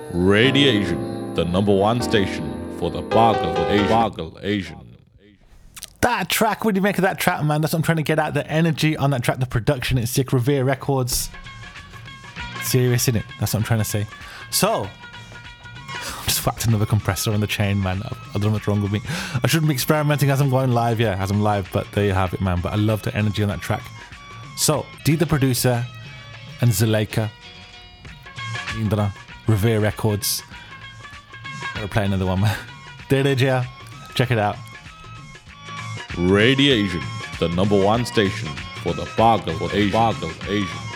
Radiation, the number one station for the Bargle Asian. That track, what do you make of that track, man? That's what I'm trying to get at. The energy on that track, the production, it's sick. Revere Records. Serious, innit? That's what I'm trying to say. So, I just whacked another compressor on the chain, man. I don't know what's wrong with me. I shouldn't be experimenting as I'm going live, as I'm live, but there you have it, man. But I love the energy on that track. So, D the producer and Zuleika, Revere Records. Gotta play another one, man. There it is, yeah. Check it out. Radiation, the number one station for the Bargle Asian.